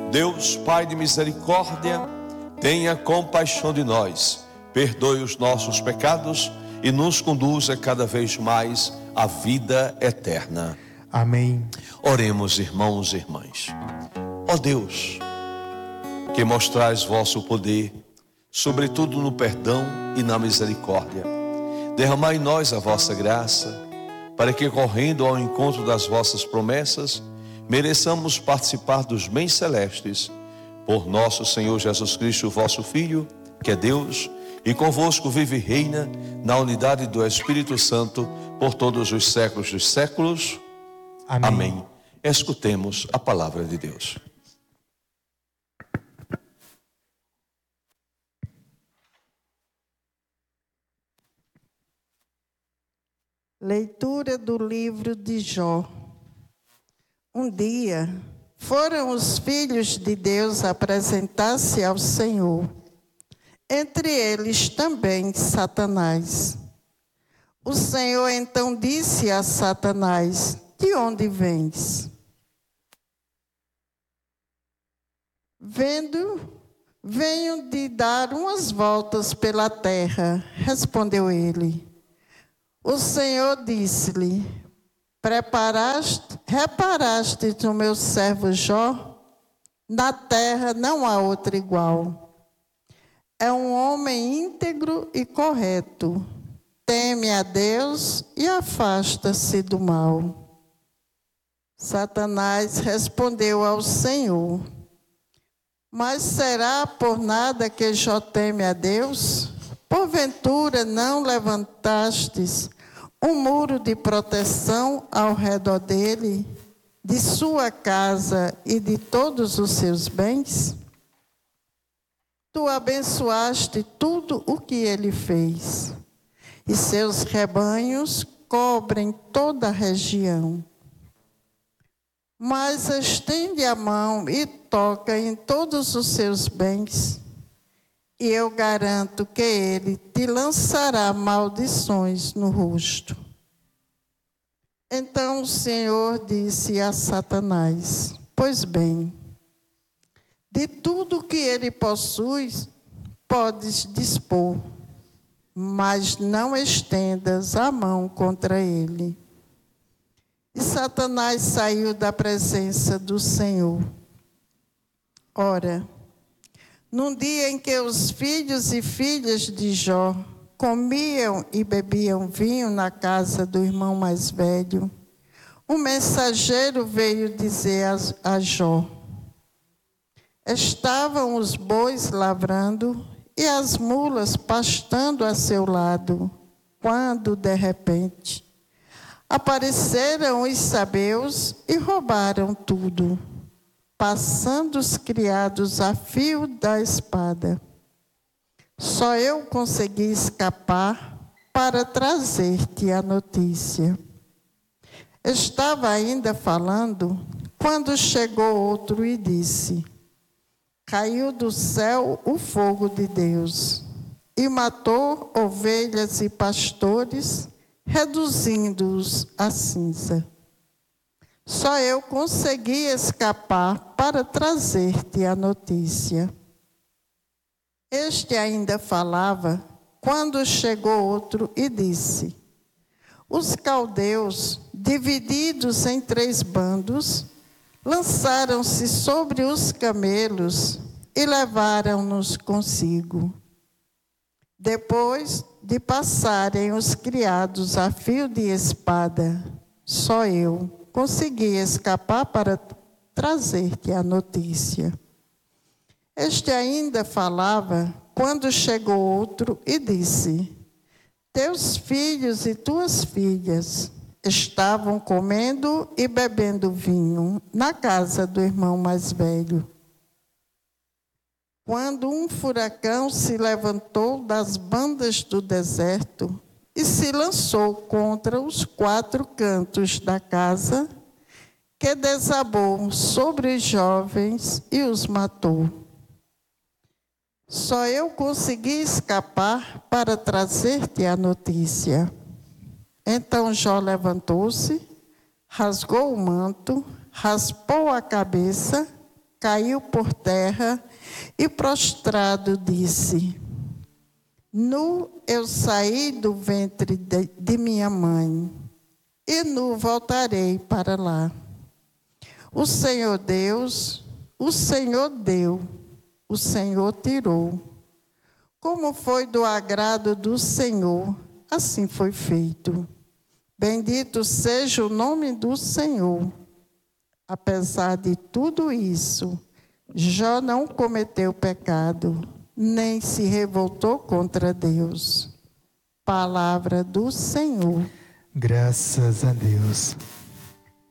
Deus, Pai de misericórdia, tenha compaixão de nós, perdoe os nossos pecados e nos conduza cada vez mais à vida eterna. Amém. Oremos, irmãos e irmãs. Ó Deus, que mostrais vosso poder, sobretudo no perdão e na misericórdia, derramai em nós a vossa graça, para que, correndo ao encontro das vossas promessas, mereçamos participar dos bens celestes, por nosso Senhor Jesus Cristo, vosso Filho, que é Deus, e convosco vive e reina na unidade do Espírito Santo, por todos os séculos dos séculos. Amém. Amém. Escutemos a palavra de Deus. Leitura do livro de Jó. Um dia, foram os filhos de Deus apresentar-se ao Senhor. Entre eles também Satanás. O Senhor então disse a Satanás: de onde vens? Venho de dar umas voltas pela terra, respondeu ele. O Senhor disse-lhe: reparaste no meu servo Jó? Na terra não há outro igual. É um homem íntegro e correto. Teme a Deus e afasta-se do mal. Satanás respondeu ao Senhor: mas será por nada que Jó teme a Deus? Porventura não levantastes um muro de proteção ao redor dele, de sua casa e de todos os seus bens? Tu abençoaste tudo o que ele fez, e seus rebanhos cobrem toda a região. Mas estende a mão e toca em todos os seus bens, e eu garanto que ele te lançará maldições no rosto. Então o Senhor disse a Satanás: pois bem, de tudo que ele possui, podes dispor, mas não estendas a mão contra ele. E Satanás saiu da presença do Senhor. Ora, num dia em que os filhos e filhas de Jó comiam e bebiam vinho na casa do irmão mais velho, um mensageiro veio dizer a Jó: estavam os bois lavrando e as mulas pastando a seu lado, quando, de repente, apareceram os sabeus e roubaram tudo, passando os criados a fio da espada. Só eu consegui escapar para trazer-te a notícia. Estava ainda falando, quando chegou outro e disse: caiu do céu o fogo de Deus, e matou ovelhas e pastores, reduzindo-os a cinza. Só eu consegui escapar para trazer-te a notícia. Este ainda falava, quando chegou outro e disse: os caldeus, divididos em 3 bandos, lançaram-se sobre os camelos e levaram-nos consigo. Depois de passarem os criados a fio de espada, só eu consegui escapar para trazer-te a notícia. Este ainda falava, quando chegou outro e disse: teus filhos e tuas filhas estavam comendo e bebendo vinho na casa do irmão mais velho, quando um furacão se levantou das bandas do deserto e se lançou contra os 4 cantos da casa, que desabou sobre os jovens e os matou. Só eu consegui escapar para trazer-te a notícia. Então Jó levantou-se, rasgou o manto, raspou a cabeça caiu por terra e prostrado disse: Nu eu saí do ventre de minha mãe, e nu voltarei para lá. O Senhor Deus, o Senhor deu, o Senhor tirou. Como foi do agrado do Senhor, assim foi feito. Bendito seja o nome do Senhor. Apesar de tudo isso, Jó não cometeu pecado, nem se revoltou contra Deus. Palavra do Senhor. Graças a Deus.